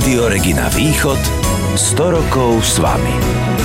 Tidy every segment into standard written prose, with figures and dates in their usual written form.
Rádio Regina Východ 100 rokov s vami.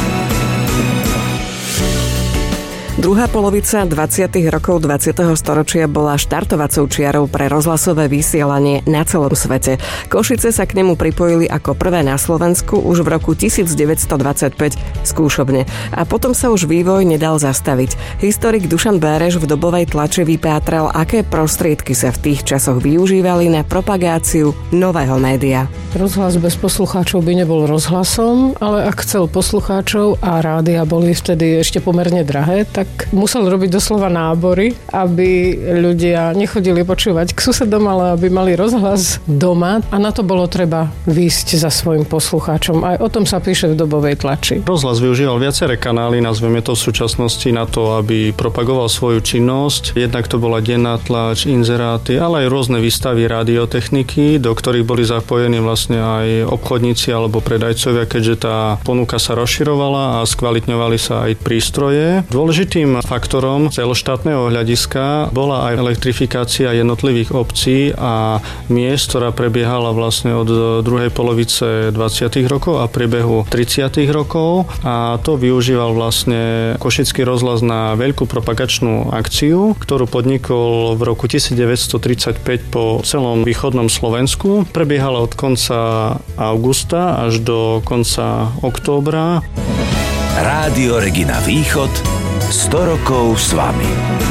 Druhá polovica 20. rokov 20. storočia bola štartovacou čiarou pre rozhlasové vysielanie na celom svete. Košice sa k nemu pripojili ako prvé na Slovensku už v roku 1925 skúšobne. A potom sa už vývoj nedal zastaviť. Historik Dušan Béreš v dobovej tlači vypátral, aké prostriedky sa v tých časoch využívali na propagáciu nového média. Rozhlas bez poslucháčov by nebol rozhlasom, ale ak chcel poslucháčov a rádia boli vtedy ešte pomerne drahé, tak musel robiť doslova nábory, aby ľudia nechodili počúvať k susedom, ale aby mali rozhlas doma a na to bolo treba výjsť za svojim poslucháčom. Aj o tom sa píše v dobovej tlači. Rozhlas využíval viaceré kanály, nazveme to v súčasnosti, na to, aby propagoval svoju činnosť. Jednak to bola denná tlač, inzeráty, ale aj rôzne výstavy radiotechniky, do ktorých boli zapojení vlastne aj obchodníci alebo predajcovia, keďže tá ponuka sa rozširovala a skvalitňovali sa aj prístroje. Dôležitým faktorom celoštátneho hľadiska bola aj elektrifikácia jednotlivých obcí a miest, ktorá prebiehala vlastne od druhej polovice 20. rokov a priebehu 30. rokov a to využíval vlastne Košický rozhlas na veľkú propagačnú akciu, ktorú podnikol v roku 1935 po celom východnom Slovensku. Prebiehala od konca augusta až do konca októbra. Rádio Regina Východ 100 rokov s vami.